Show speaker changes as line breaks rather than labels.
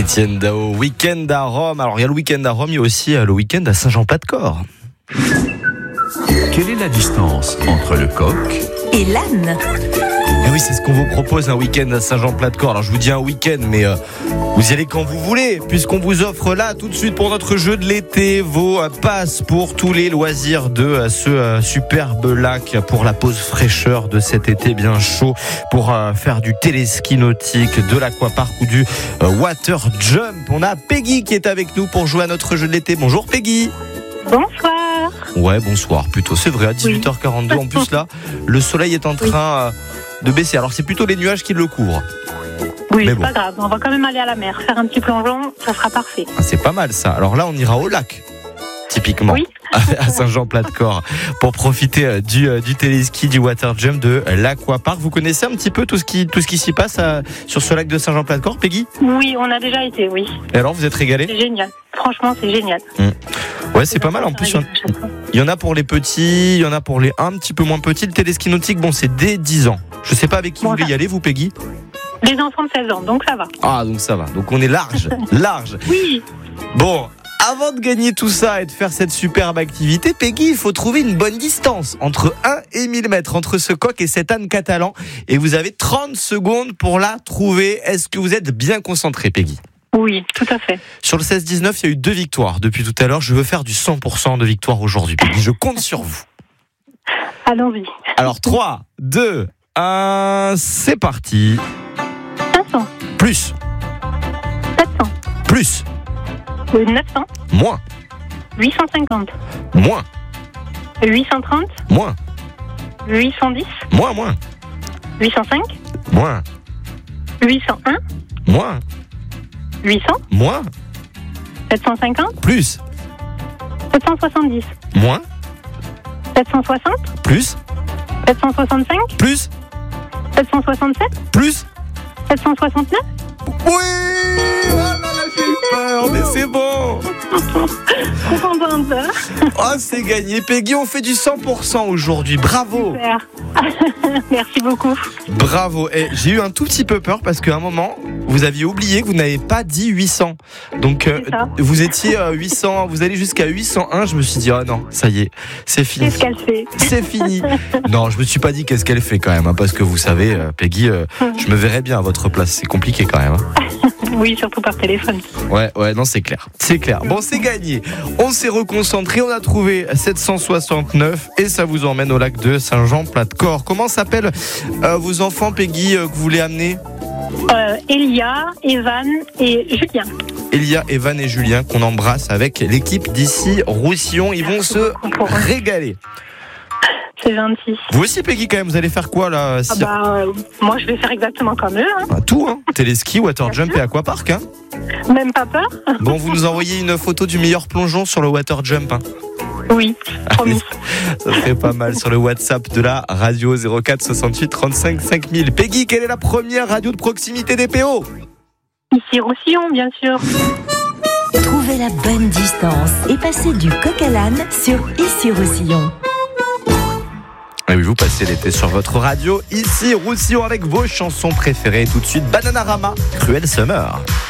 Étienne Dao, week-end à Rome. Alors il y a le week-end à Rome, il y a aussi le week-end à Saint-Jean-Plat-de-Corps.
Quelle est la distance entre le coq
et l'âne?
Et oui, c'est ce qu'on vous propose, un week-end à Saint-Jean-Plat-de-Corps. Alors je vous dis un week-end, mais vous y allez quand vous voulez, puisqu'on vous offre là tout de suite pour notre jeu de l'été vos passes pour tous les loisirs de ce superbe lac, pour la pause fraîcheur de cet été bien chaud, pour faire du téléski nautique, de l'aquapark ou du water jump. On a Peggy qui est avec nous pour jouer à notre jeu de l'été. Bonjour Peggy.
Bonsoir.
Ouais, bonsoir plutôt, c'est vrai, à 18h42. En plus là, le soleil est en train de baisser. Alors c'est plutôt les nuages qui le couvrent.
Oui,
mais
c'est
bon,
pas grave, on va quand même aller à la mer, faire un petit plongeon, ça sera parfait.
Ah, c'est pas mal ça. Alors là, on ira au lac, typiquement,
Oui.
à Saint-Jean-Plat-de-Corps, pour profiter du téléski, du water jump, de l'aquapark. Vous connaissez un petit peu tout ce qui s'y passe sur ce lac de Saint-Jean-Plat-de-Corps, Peggy?
Oui, on a déjà été, oui.
Et alors, vous êtes régalés?
C'est génial. Franchement, c'est génial.
Ouais, c'est pas mal. En plus, il y en a pour les petits, il y en a pour les un petit peu moins petits. Le téléski nautique, bon, c'est dès 10 ans. Je sais pas avec qui vous voulez y aller, vous, Peggy?
Les enfants de 16 ans, donc ça va.
Ah, donc ça va. Donc on est large, large.
Oui.
Bon, avant de gagner tout ça et de faire cette superbe activité, Peggy, il faut trouver une bonne distance entre 1 et 1000 mètres, entre ce coq et cet âne catalan. Et vous avez 30 secondes pour la trouver. Est-ce que vous êtes bien concentré, Peggy?
Oui, tout à fait.
Sur le 16-19, il y a eu 2 victoires depuis tout à l'heure. Je veux faire du 100% de victoire aujourd'hui, Peggy. Je compte sur vous.
Allons-y.
Alors 3, 2, 1, c'est parti.
500.
Plus.
700.
Plus.
900.
Moins.
850.
Moins.
830.
Moins.
810.
Moins.
805.
Moins.
801.
Moins.
800.
Moins.
750.
Plus.
770.
Moins.
760.
Plus.
765.
Plus.
767.
Plus.
769.
Oui! Oh là là, j'ai eu peur, mais c'est bon!
Trop contente.
Oh, c'est gagné. Peggy, on fait du 100% aujourd'hui. Bravo!
Super. Merci beaucoup.
Bravo. Et j'ai eu un tout petit peu peur parce qu'à un moment, vous aviez oublié que vous n'avez pas dit 800. Donc, vous étiez 800, vous allez jusqu'à 801. Je me suis dit, oh non, ça y est, c'est fini.
Qu'est-ce qu'elle fait?
C'est fini. Non, je me suis pas dit qu'est-ce qu'elle fait quand même, parce que vous savez, Peggy, je me verrais bien à votre place. C'est compliqué quand même.
Oui, surtout par téléphone.
Ouais, non, c'est clair. C'est clair. Bon, c'est gagné. On s'est reconcentré, on a trouvé 769 et ça vous emmène au lac de Saint-Jean-Plat-de-Corps. Comment s'appellent vos enfants, Peggy, que vous voulez amener?
Elia, Evan et Julien.
Elia, Evan et Julien, qu'on embrasse avec l'équipe d'ici Roussillon. Ils vont se régaler.
C'est gentil.
Vous aussi, Peggy, quand même, vous allez faire quoi là?
Moi, je vais faire exactement comme eux.
Tout, hein. Téléski, water jump et aquapark, hein.
Même pas peur.
Bon, vous nous envoyez une photo du meilleur plongeon sur le water jump, hein.
Oui, promis.
Ça serait pas mal sur le WhatsApp de la radio 04 68 35 5000. Peggy, quelle est la première radio de proximité des PO?
Ici Roussillon, bien sûr.
Trouvez la bonne distance et passez du coq à l'âne sur Ici Roussillon.
Et oui, vous passez l'été sur votre radio, Ici Roussillon, avec vos chansons préférées. Tout de suite, Bananarama, Cruel Summer.